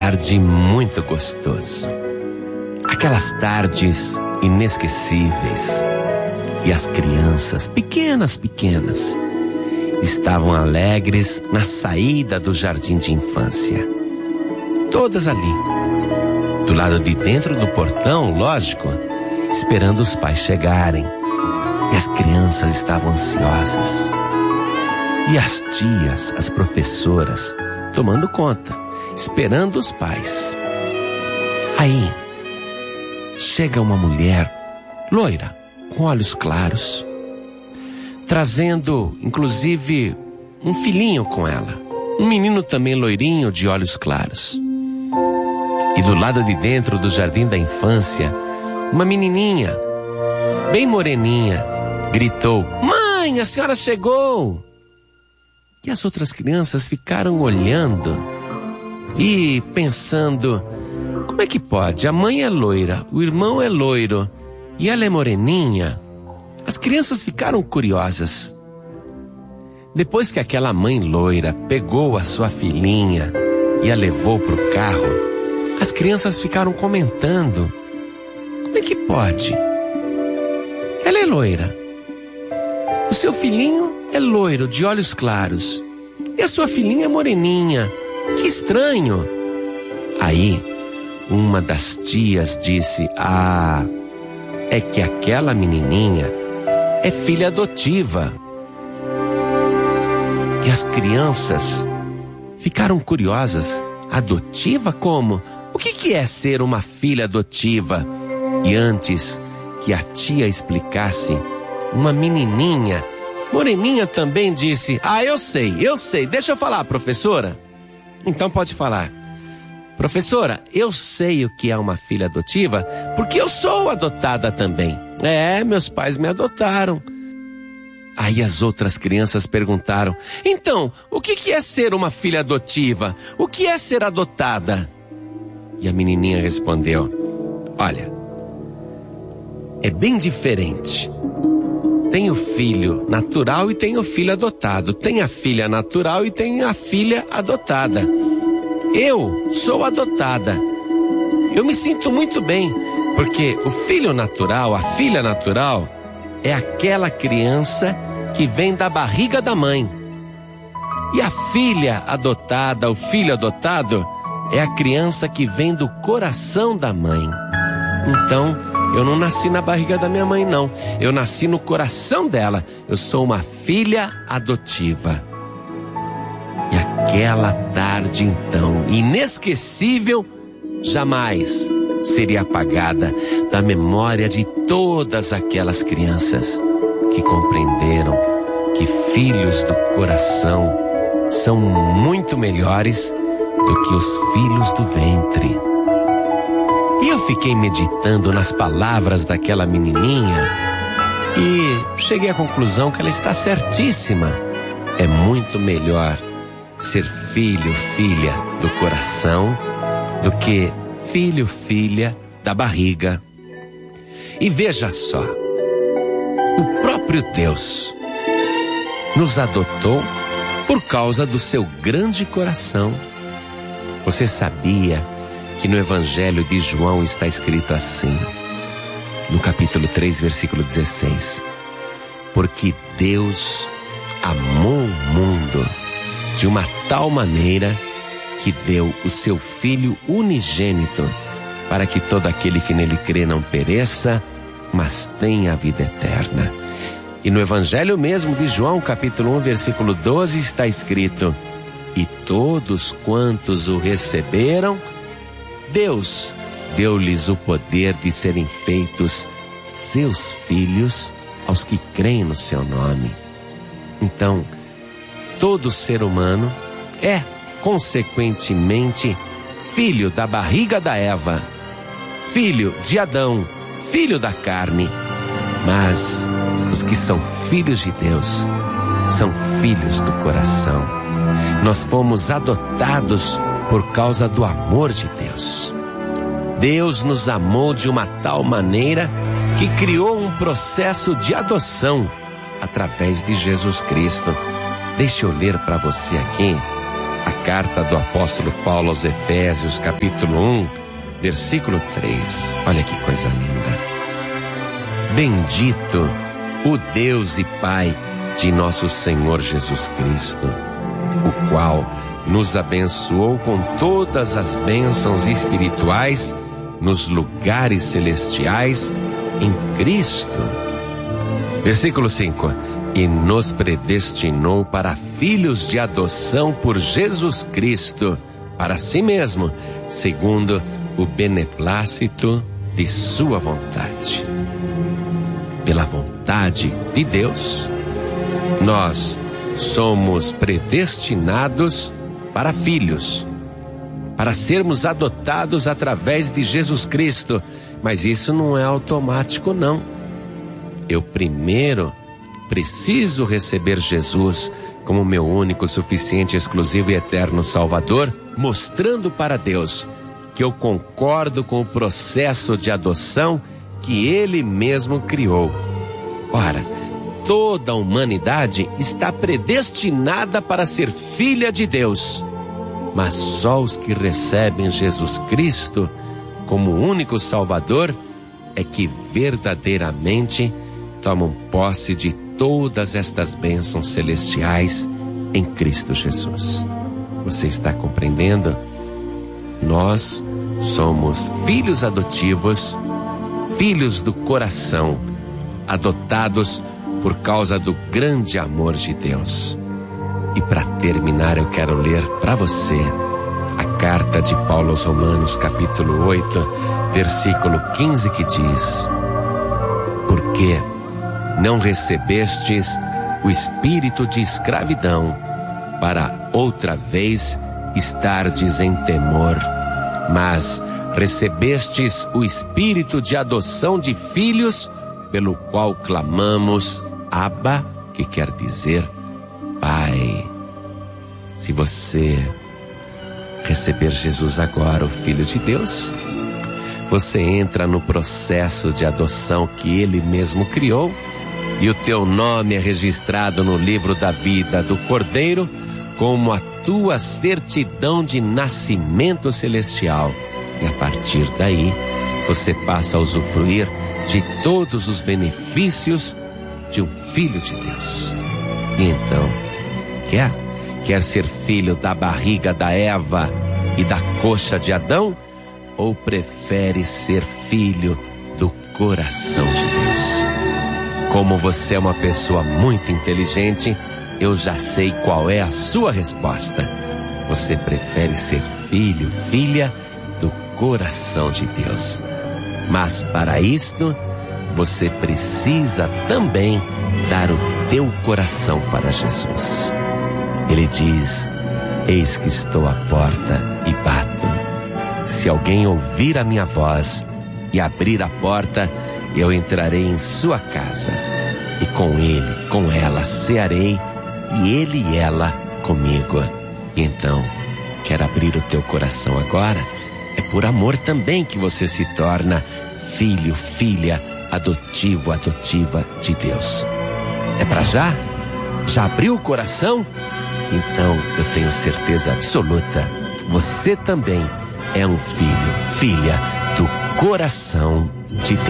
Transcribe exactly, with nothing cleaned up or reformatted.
tarde muito gostoso. Aquelas tardes inesquecíveis. E as crianças, pequenas, pequenas, estavam alegres na saída do jardim de infância. Todas ali, do lado de dentro do portão, lógico, esperando os pais chegarem. E as crianças estavam ansiosas. E as tias, as professoras, tomando conta, esperando os pais. Aí, chega uma mulher loira, com olhos claros, trazendo, inclusive, um filhinho com ela. Um menino também loirinho, de olhos claros. E do lado de dentro do jardim da infância, uma menininha, bem moreninha, gritou: "Mãe, a senhora chegou!" E as outras crianças ficaram olhando e pensando: como é que pode? A mãe é loira, o irmão é loiro e ela é moreninha. As crianças ficaram curiosas. Depois que aquela mãe loira pegou a sua filhinha e a levou para o carro, as crianças ficaram comentando: como é que pode? Ela é loira. O seu filhinho é loiro, de olhos claros. E a sua filhinha é moreninha. Que estranho. Aí, uma das tias disse: ah, é que aquela menininha é filha adotiva. E as crianças ficaram curiosas. Adotiva como? O que que é ser uma filha adotiva? E antes que a tia explicasse, uma menininha, moreninha, também disse: ah, eu sei, eu sei, deixa eu falar, professora. Então pode falar. Professora, eu sei o que é uma filha adotiva, porque eu sou adotada também. É, meus pais me adotaram. Aí as outras crianças perguntaram: então, o que que é ser uma filha adotiva? O que é ser adotada? E a menininha respondeu: olha, é bem diferente. Tem o filho natural e tem o filho adotado. Tem a filha natural e tem a filha adotada. Eu sou adotada. Eu me sinto muito bem, porque o filho natural, a filha natural, é aquela criança que vem da barriga da mãe. E a filha adotada, o filho adotado, é a criança que vem do coração da mãe. Então, eu não nasci na barriga da minha mãe, não. Eu nasci no coração dela. Eu sou uma filha adotiva. E aquela tarde, então, inesquecível, jamais seria apagada da memória de todas aquelas crianças que compreenderam que filhos do coração são muito melhores do que os filhos do ventre. E eu fiquei meditando nas palavras daquela menininha e cheguei à conclusão que ela está certíssima. É muito melhor ser filho, filha do coração do que filho, filha da barriga. E veja só, o próprio Deus nos adotou por causa do seu grande coração. Você sabia que no Evangelho de João está escrito assim, no capítulo três, versículo dezesseis: porque Deus amou o mundo de uma tal maneira que deu o seu Filho unigênito, para que todo aquele que nele crê não pereça, mas tenha a vida eterna. E no Evangelho mesmo de João, capítulo um, versículo doze, está escrito: e todos quantos o receberam, Deus deu-lhes o poder de serem feitos seus filhos aos que creem no seu nome. Então, todo ser humano é, consequentemente, filho da barriga da Eva, filho de Adão, filho da carne. Mas os que são filhos de Deus são filhos do coração. Nós fomos adotados por causa do amor de Deus. Deus nos amou de uma tal maneira que criou um processo de adoção através de Jesus Cristo. Deixa eu ler para você aqui a carta do apóstolo Paulo aos Efésios, capítulo um, versículo três. Olha que coisa linda. Bendito o Deus e Pai de nosso Senhor Jesus Cristo, o qual nos abençoou com todas as bênçãos espirituais nos lugares celestiais em Cristo. Versículo cinco. E nos predestinou para filhos de adoção por Jesus Cristo, para si mesmo, segundo o beneplácito de sua vontade. Pela vontade de Deus, nós somos predestinados para filhos, para sermos adotados através de Jesus Cristo, mas isso não é automático, não. Eu primeiro preciso receber Jesus como meu único, suficiente, exclusivo e eterno Salvador, mostrando para Deus que eu concordo com o processo de adoção que Ele mesmo criou. Ora, toda a humanidade está predestinada para ser filha de Deus, mas só os que recebem Jesus Cristo como único Salvador é que verdadeiramente tomam posse de todas estas bênçãos celestiais em Cristo Jesus. Você está compreendendo? Nós somos filhos adotivos, filhos do coração, adotados por causa do grande amor de Deus. E para terminar, eu quero ler para você a carta de Paulo aos Romanos, capítulo oito, versículo quinze, que diz: porque não recebestes o espírito de escravidão, para outra vez estardes em temor, mas recebestes o espírito de adoção de filhos, pelo qual clamamos Abba, que quer dizer Pai. Se você receber Jesus agora, o Filho de Deus, você entra no processo de adoção que Ele mesmo criou, e o teu nome é registrado no livro da vida do Cordeiro como a tua certidão de nascimento celestial. E a partir daí, você passa a usufruir de todos os benefícios de um filho de Deus. E então, quer? Quer ser filho da barriga da Eva e da coxa de Adão? Ou prefere ser filho do coração de Deus? Como você é uma pessoa muito inteligente, eu já sei qual é a sua resposta. Você prefere ser filho, filha do coração de Deus. Mas para isto, você precisa também dar o teu coração para Jesus. Ele diz: eis que estou à porta e bato. Se alguém ouvir a minha voz e abrir a porta, eu entrarei em sua casa, e com ele, com ela, cearei, e ele e ela comigo. E então, quer abrir o teu coração agora? É por amor também que você se torna filho, filha, adotivo, adotiva de Deus. É para já? Já abriu o coração? Então, eu tenho certeza absoluta, você também é um filho, filha do coração de Deus.